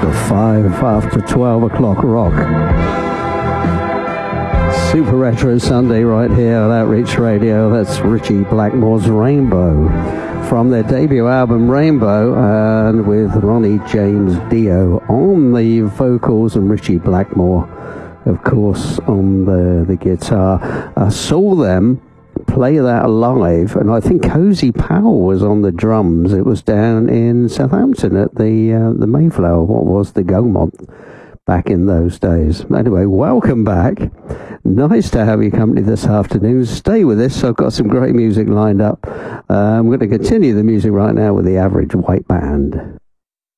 5 after 12 o'clock rock. Super Retro Sunday right here on Outreach Radio. That's Ritchie Blackmore's Rainbow from their debut album Rainbow, and with Ronnie James Dio on the vocals and Ritchie Blackmore, of course, on the guitar. I saw them play that live, and I think Cozy Powell was on the drums. It was down in Southampton at the Mayflower, what was the Gaumont back in those days. Anyway, welcome back. Nice to have your company this afternoon. Stay with us. I've got some great music lined up. I'm going to continue the music right now with the Average White Band.